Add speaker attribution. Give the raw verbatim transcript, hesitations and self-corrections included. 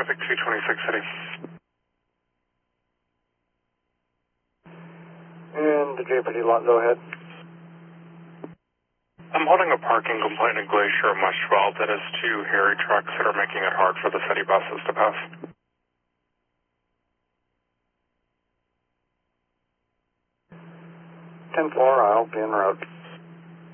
Speaker 1: traffic two twenty-six City.
Speaker 2: And the J P D lot, go ahead.
Speaker 1: I'm holding a parking complaint in Glacier on West twelve that is two Harry trucks that are making it hard for the city buses to pass.
Speaker 2: ten four, I'll be en route.